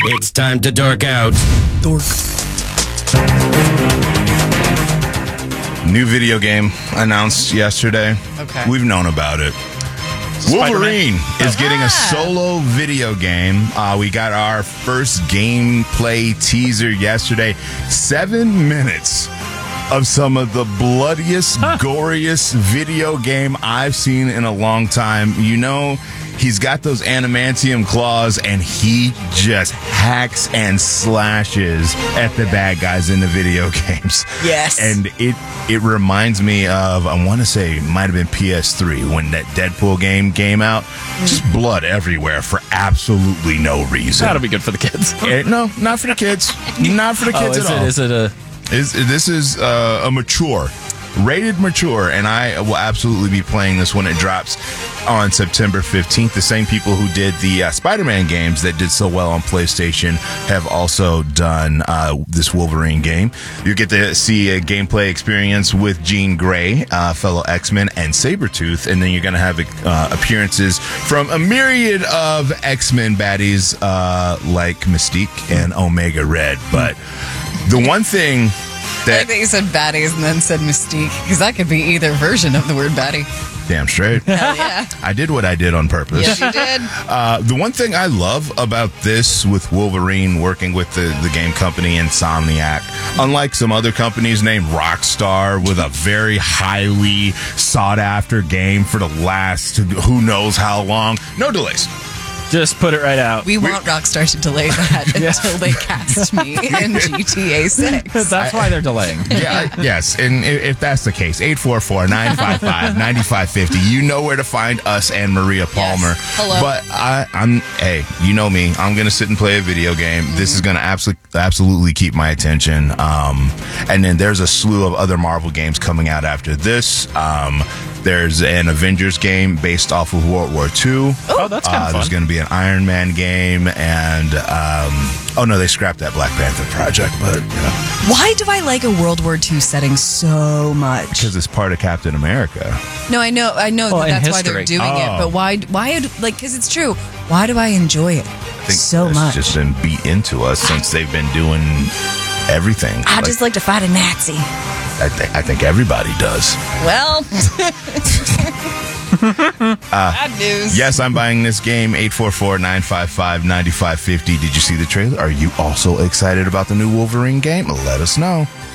It's time to dork out. Dork. New video game announced yesterday. Okay. We've known about it. Wolverine is getting a solo video game. We got our first gameplay teaser yesterday. 7 minutes of some of the bloodiest, goriest video game I've seen in a long time. You know, he's got those adamantium claws, and he just hacks and slashes at the bad guys in the video games. Yes. And it reminds me of, I want to say, it might have been PS3 when that Deadpool game came out. Just blood everywhere for absolutely no reason. That'll be good for the kids. No, not for the kids. Not for the kids at all. Is it a... This is a rated mature, and I will absolutely be playing this when it drops on September 15th. The same people who did the Spider-Man games that did so well on PlayStation have also done this Wolverine game. You get to see a gameplay experience with Jean Grey, fellow X-Men, and Sabretooth, and then you're going to have appearances from a myriad of X-Men baddies like Mystique and Omega Red. But the one thing I like that you said baddies and then said Mystique, because that could be either version of the word baddie. Damn straight. Hell yeah. I did what I did on purpose. Yes, you did. The one thing I love about this with Wolverine working with the game company Insomniac, unlike some other companies named Rockstar with a very highly sought after game for the last who knows how long, no delays. Just put it right out. We want Rockstar to delay that until they cast me in GTA 6. That's why they're delaying. Yes, and if that's the case, 844-955-9550. You know where to find us and Maria Palmer. Yes. Hello. But hey, you know me. I'm going to sit and play a video game. Mm-hmm. This is going to absolutely keep my attention. And then there's a slew of other Marvel games coming out after this. There's an Avengers game based off of World War II. Oh, that's kind of fun. There's going to be an Iron Man game, and they scrapped that Black Panther project, but you know. Why do I like a World War II setting so much? Because it's part of Captain America. No, I know that's why they're doing it, but why, because it's true. Why do I enjoy it so much? It's just been beat into us since they've been doing everything. I just like to fight a Nazi. I think everybody does. Well, bad news. Yes, I'm buying this game. 844-955-9550. Did you see the trailer? Are you also excited about the new Wolverine game? Let us know.